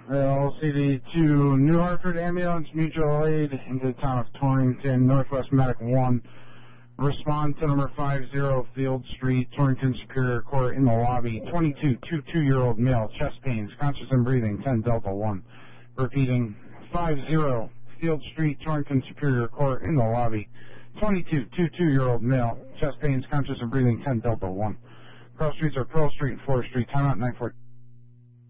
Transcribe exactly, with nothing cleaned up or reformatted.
L C D to New Hartford Ambulance Mutual Aid into the town of Torrington, Northwest Medic one. Respond to number five zero Field Street, Torrington Superior Court in the lobby. twenty-two, two-year-old male, chest pains, conscious and breathing, ten Delta one. Repeating, five zero Field Street, Torrington Superior Court in the lobby. twenty-two, two-year-old male, chest pains, conscious and breathing, ten Delta one. Cross streets are Pearl Street and Florida Street. Time out nine four.